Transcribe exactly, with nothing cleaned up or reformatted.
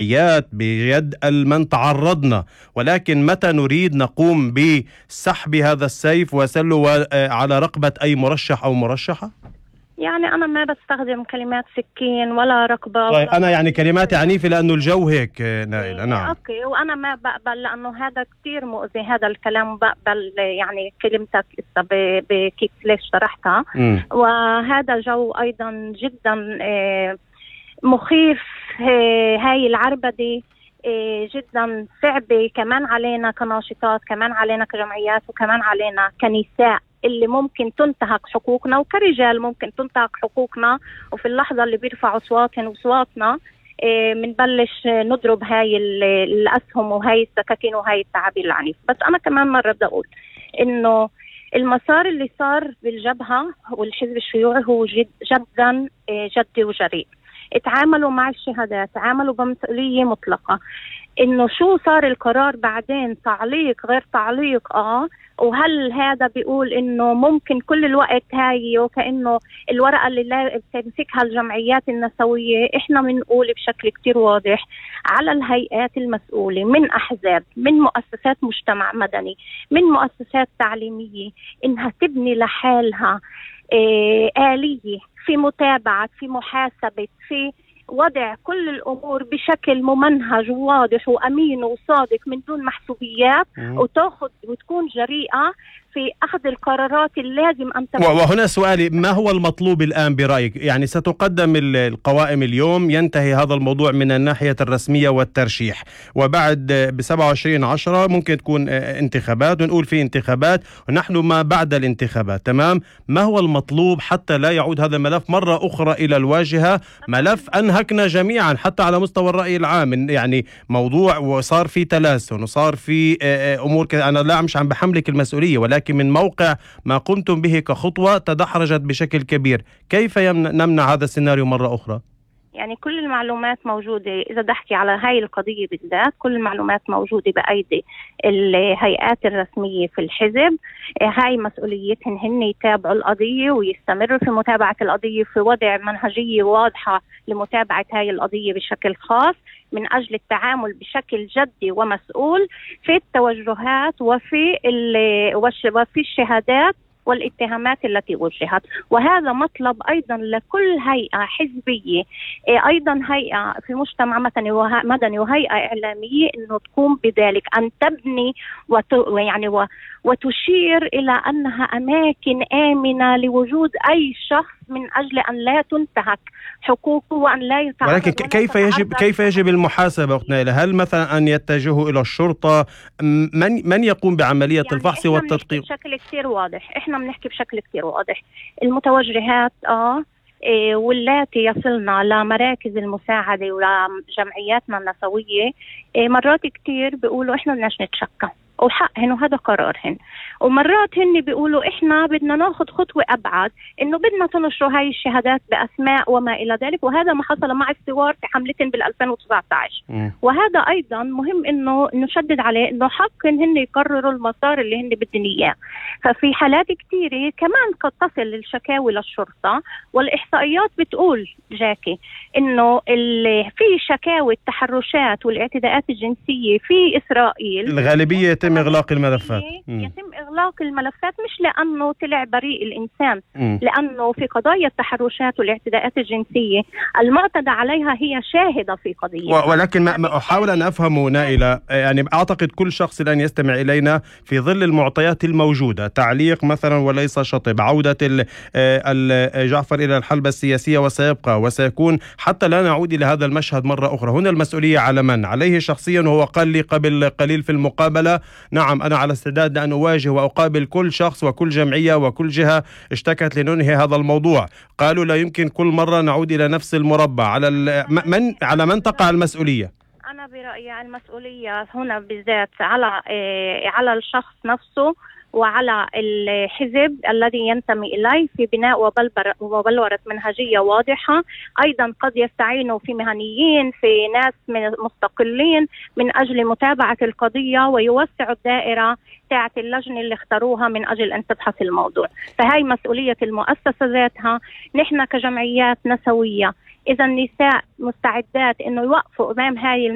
الجمعيات، بيد من تعرضنا، ولكن متى نريد نقوم بسحب هذا السيف وسله على رقبة أي مرشح أو مرشحة؟ يعني أنا ما بستخدم كلمات سكين ولا رقبة. طيب أنا يعني كلماتي عنيفة لأنه الجو هيك نائلة. نعم أوكي، وأنا ما بقبل لأنه هذا كتير مؤذي هذا الكلام. بقبل يعني كلمتك بكيف ليش شرحتها. م. وهذا جو أيضا جدا مخيف. هاي العربدة جدا صعبة كمان علينا كناشطات، كمان علينا كجمعيات، وكمان علينا كنساء اللي ممكن تنتهك حقوقنا، وكرجال ممكن تنتهك حقوقنا. وفي اللحظة اللي بيرفعوا أصواتهم وصواتنا بنبلش نضرب هاي الأسهم وهاي السكاكين وهاي التعابير العنيفة. بس أنا كمان مرة بدي أقول إنه المسار اللي صار بالجبهة والحزب الشيوعي هو جد جدا جدي وجريء. اتعاملوا مع الشهادات، تعاملوا بمسؤولية مطلقة. إنه شو صار القرار بعدين، تعليق غير تعليق اه وهل هذا بيقول إنه ممكن كل الوقت هاي وكأنه الورقة اللي لا بتمسكها الجمعيات النسوية. إحنا بنقول بشكل كتير واضح على الهيئات المسؤولة من أحزاب، من مؤسسات مجتمع مدني، من مؤسسات تعليمية، إنها تبني لحالها آه آلية في متابعة، في محاسبة، في وضع كل الأمور بشكل ممنهج وواضح وأمين وصادق من دون محسوبيات، وتأخذ وتكون جريئة في أخذ القرارات اللازم أن تكون. وهنا سؤالي، ما هو المطلوب الآن برأيك؟ يعني ستقدم القوائم اليوم، ينتهي هذا الموضوع من الناحية الرسمية والترشيح، وبعد بسبعة وعشرين عشرة ممكن تكون انتخابات، ونقول في انتخابات ونحن ما بعد الانتخابات. تمام، ما هو المطلوب حتى لا يعود هذا الملف مرة أخرى إلى الواجهة؟ ملف أنهكنا جميعا حتى على مستوى الرأي العام، يعني موضوع وصار في تلاسن وصار في أمور كذا. أنا لا مش عم بحملك المسؤولية، ولكن من موقع ما قمتم به كخطوة تدحرجت بشكل كبير. كيف نمنع هذا السيناريو مرة أخرى؟ يعني كل المعلومات موجودة. إذا بحكي على هاي القضية بالذات، كل المعلومات موجودة بأيدي الهيئات الرسمية في الحزب. هاي مسؤوليتهم هن يتابعوا القضية ويستمروا في متابعة القضية، في وضع منهجية واضحة لمتابعة هاي القضية بشكل خاص، من أجل التعامل بشكل جدي ومسؤول في التوجهات وفي وفي الشهادات والاتهامات التي وجهت. وهذا مطلب أيضا لكل هيئة حزبية، أيضا هيئة في مجتمع مدني ومدني وهيئة إعلامية، أنه تقوم بذلك، أن تبني وت... يعني و... وتشير إلى أنها أماكن آمنة لوجود أي شخص من أجل أن لا تنتهك حقوقه وأن لا يتعرض. ولكن كيف يجب كيف يجب المحاسبة أختنا نائلة؟ هل مثلا أن يتجهوا إلى الشرطة؟ من من يقوم بعملية يعني الفحص والتدقيق؟ بشكل كثير واضح. إحنا بنحكي بشكل كثير واضح. المتوجهات آه إيه واللاتي يصلنا لمراكز المساعدة ولجمعياتنا النسوية إيه مرات كتير بيقولوا إحنا بدناش نتشكى، وحقهن وهذا قرارهن. ومرات هن بيقولوا إحنا بدنا ناخد خطوة أبعد، إنه بدنا تنشروا هاي الشهادات بأسماء وما إلى ذلك. وهذا ما حصل مع الثوار في حملتهم بالألفين وتسعة عشر. م. وهذا أيضا مهم إنه نشدد عليه، إنه حقهن هن يقرروا المسار اللي هن بدهن إياه. ففي حالات كتيرة كمان قد تصل الشكاوي للشرطة، والإحصائيات بتقول جاكي إنه في شكاوي التحرشات والاعتداءات الجنسية في إسرائيل الغالبية يتم إغلاق الملفات. يتم إغلاق الملفات مش لأنه طلع بريء الإنسان، م. لأنه في قضايا التحرشات والاعتداءات الجنسية المعتدى عليها هي شاهدة في قضية. ولكن ما أحاول أن أفهمه نائلة، يعني أعتقد كل شخص الآن يستمع إلينا في ظل المعطيات الموجودة، تعليق مثلا وليس شطب، عودة جعفر إلى الحلبة السياسية وسيبقى وسيكون حتى لا نعود إلى هذا المشهد مرة أخرى. هنا المسؤولية على من؟ عليه شخصيا. وهو قال لي قبل قليل في المقابلة: نعم أنا على استعداد أن أواجه وأقابل كل شخص وكل جمعية وكل جهة اشتكت لننهي هذا الموضوع. قالوا لا يمكن كل مرة نعود إلى نفس المربع. على من على من تقع المسؤولية؟ أنا برأيي المسؤولية هنا بالذات على على الشخص نفسه وعلى الحزب الذي ينتمي إليه في بناء وبلورة منهجية واضحة. أيضا قد يستعينوا في مهنيين، في ناس من مستقلين من أجل متابعة القضية، ويوسعوا الدائرة تاعة اللجنة اللي اختاروها من أجل أن تبحث الموضوع. فهي مسؤولية المؤسسة ذاتها. نحن كجمعيات نسوية إذا النساء مستعدات إنه يوقفوا أمام هاي